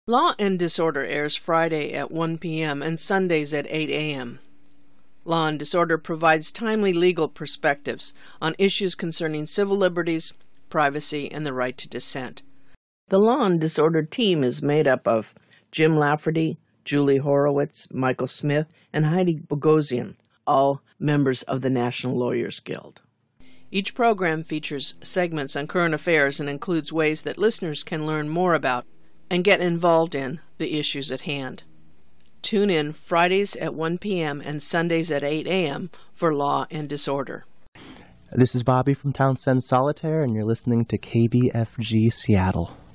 Law and Disorder airs Friday at 1 p.m. and Sundays at 8 a.m. Law and Disorder provides timely legal perspectives on issues concerning civil liberties, privacy, and the right to dissent. The Law and Disorder team is made up of Jim Lafferty, Julie Horowitz, Michael Smith, and Heidi Bogosian, all members of the National Lawyers Guild. Each program features segments on current affairs and includes ways that listeners can learn more about and get involved in the issues at hand. Tune in Fridays at 1 p.m. and Sundays at 8 a.m. for Law and Disorder. This is Bobby from Townsend Solitaire, and you're listening to KBFG Seattle.